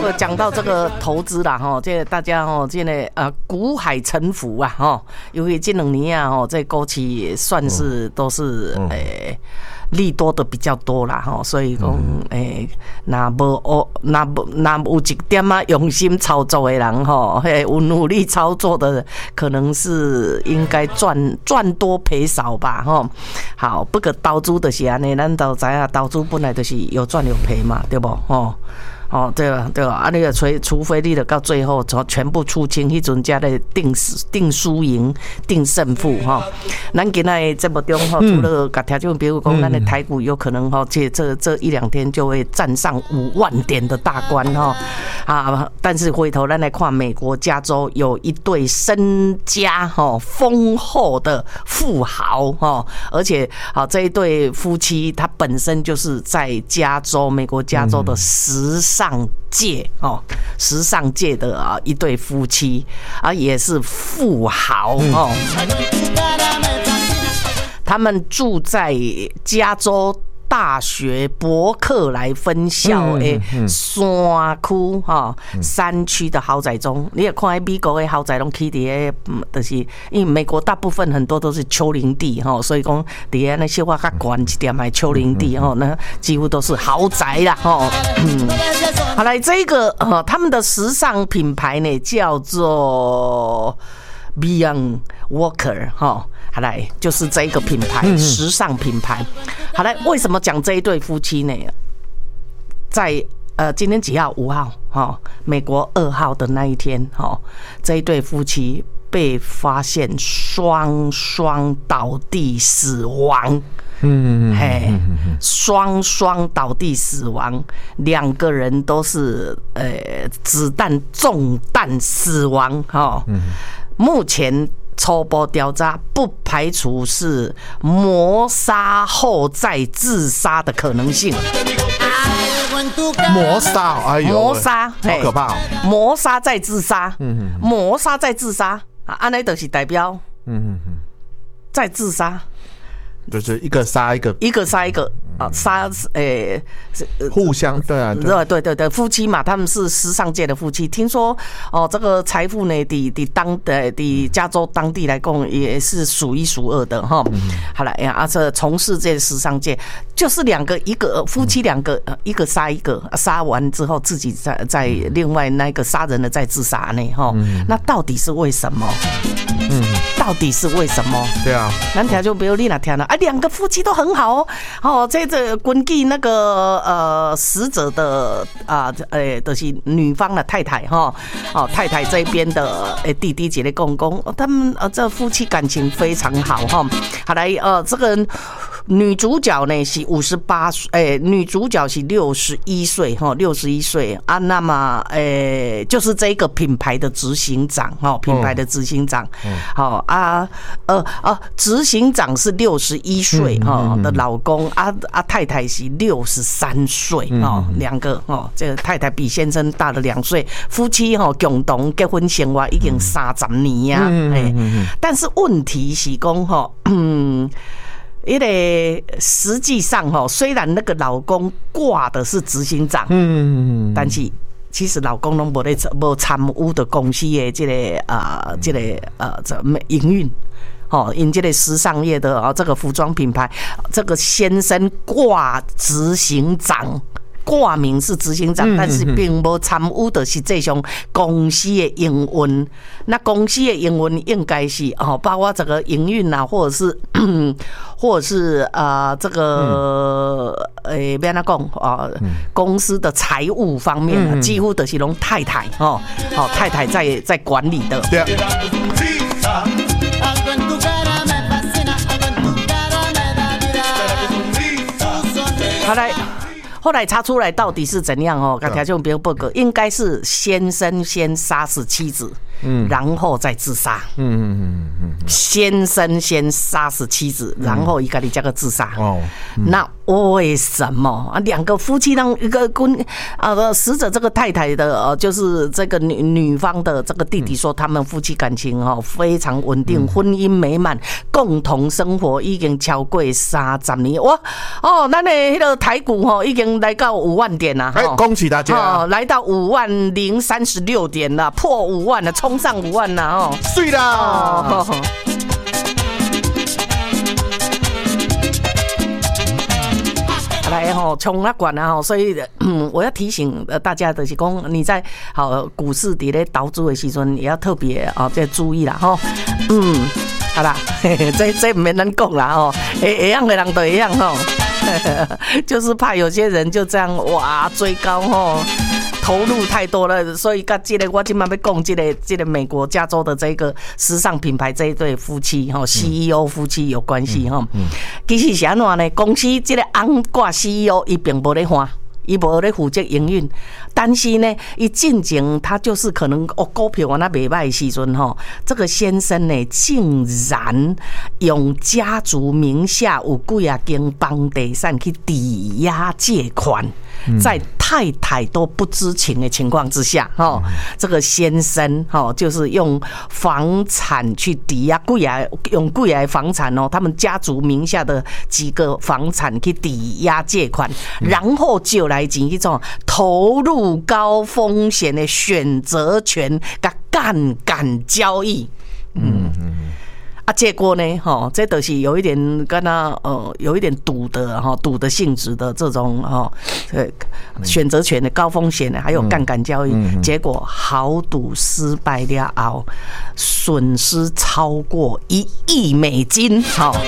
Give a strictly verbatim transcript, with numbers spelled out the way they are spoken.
个讲到这个投资啦，哈，这大家哦，这个呃股海沉浮啊，哈，因为这两年啊，哦，这股市也算是都是诶。欸利多的比较多啦，吼，所以讲，诶，那无哦，那那有一点啊用心操作的人，吼，嘿，有努力操作的，可能是应该赚赚多赔少吧，吼。好，不过投资就是安尼，咱都知影，投资本来就是有赚有赔嘛，对不？吼。哦，对吧？对吧？啊，那个除除非你的到最后全部出清，迄阵才来定定输赢、定胜负哈。咱今仔节目中哈，除了甲听众，比如讲，咱的台股有可能哈，这这这一两天就会站上五万点的大关哈啊！但是回头咱来看，美国加州有一对身家哈丰厚的富豪哈，而且好这一对夫妻，他本身就是在加州，美国加州的时尚。上界哦，时尚界的啊一对夫妻啊，也是富豪哦。他们住在加州大学伯克莱分校的山区哈山区的豪宅中，你也看美国的豪宅拢起伫个，就是因为美国大部分很多都是丘陵地哈，所以讲伫个那小可较悬一点的丘陵地哈，那几乎都是豪宅啦哈。嗯，好来这个呃他们的时尚品牌呢叫做 Beyond Walker 哈。好来，就是这一个品牌，时尚品牌。好来，为什么讲这一对夫妻呢？在呃，今天几号？五号，哈，美国二号的那一天，哈，这一对夫妻被发现双双倒地死亡。嗯，嘿，双双倒地死亡，两个人都是呃子弹中弹死亡，哈。目前初步调查不排除是谋杀后再自杀的可能性。 谋杀，哎呦， 谋杀， 好可怕哦！ 谋杀再自杀，嗯，谋杀再自杀啊，安尼就是代表，嗯嗯再自杀。 就是一个杀一个， 一个杀一个啊，杀诶， 互相对啊， 对对对对，夫妻嘛，他们是时尚界的夫妻。听说哦，这个财富呢，抵抵当的抵加州当地来讲也是数一数二的哈。好了呀，啊，这从事这时尚界，就是两个一个夫妻两个，一个杀一个，杀完之后自己再再另外那个杀人的再自杀呢哈。那到底是为什么？嗯，到底是为什么？ 对啊， 咱听就比如你哪听了啊，两个夫妻都很好哦。哦，这这根据那个呃死者的啊，诶，就是女方的太太哈，哦太太这边的诶弟弟姐的公公，他们呃这夫妻感情非常好哈。好来呃这个。女主角呢是五十八岁，诶，女主角是六十一岁哈，六十一岁啊。那么，诶，就是这个品牌的执行长哈，品牌的执行长，好啊，呃呃，执行长是六十一岁哈的老公啊啊，太太是六十三岁哈，两个哦，这个太太比先生大了两岁，夫妻哈共同结婚生活已经三十年呀，哎，但是问题是讲哈，嗯。因为实际上哈，虽然那个老公挂的是执行长，嗯，但是其实老公拢无咧无参与的公司的这个呃这个呃这营运。哦，因这个时尚业的啊，这个服装品牌，这个先生挂执行长。挂名是执行长，但是并无参与的是这种公司的营运。那公司的营运应该是哦，包括这个营运啊，或者是或者是呃这个诶，别那讲啊，公司的财务方面啊，几乎都是拢太太哦，哦太太在在管理的。对啊。好来。后来查出来到底是怎样哦？刚才就别报告，应该是先生先杀死妻子， 嗯，然后再自杀。嗯嗯嗯嗯，先生先杀死妻子，然后一个你这个自杀。哦，那为什么啊？两个夫妻让一个婚啊死者这个太太的呃，就是这个女女方的这个弟弟说，他们夫妻感情哦非常稳定，婚姻美满，共同生活已经超过三十年。哇哦，咱的那个台股哈已经来到五万点了， 哎，恭喜大家， 哦，来到五万零三十六点了，破五万了，冲上五万了哦， 对啦。 哦来吼，冲啊管啊吼，所以嗯，我要提醒呃大家的是讲，你在好股市底咧投资的时阵，也要特别啊这注意啦吼，嗯，好啦，嘿嘿这这唔免咱讲啦吼，会会样的人都一样吼，就是怕有些人就这样哇追高吼。投入太多了，所以跟这个我今晚要讲这个这个美国加州的这个时尚品牌这一对夫妻哈 ，C E O 夫妻有关系哈。其实是安怎呢？公司这个安挂 C E O 伊并无咧花。伊无咧负责营运，但是呢，伊进前他就是可能哦股票啊那袂歹的时阵吼，这个先生呢竟然用家族名下有几啊间房地产去抵押借款，在太太都不知情的情况之下，吼，这个先生吼就是用房产去抵押几啊用几啊房产哦，他们家族名下的几个房产去抵押借款，然后就来进一种投入高风险的选择权跟杠杆交易，嗯嗯。啊，结果呢，哈，这都是有一点跟他呃，有一点赌的哈，赌的性质的这种哈，呃，选择权的高风险的，还有杠杆交易，结果豪赌失败了后，损失超过一亿美金，好。